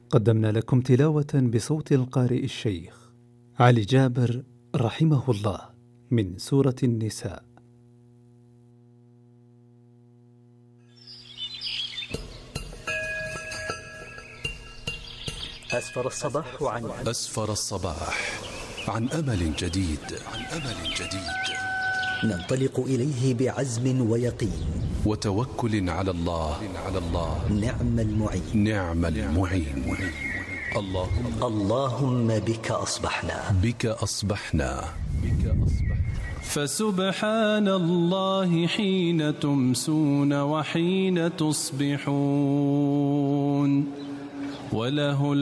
قدمنا لكم تلاوة بصوت القارئ الشيخ علي جابر رحمه الله من سورة النساء. أسفر الصباح عن أمل جديد. ننطلق إليه بعزم ويقين وتوكل على الله. نعم المعين. اللهم بك أصبحنا. فسبحان الله حين تمسون وحين تصبحون، وله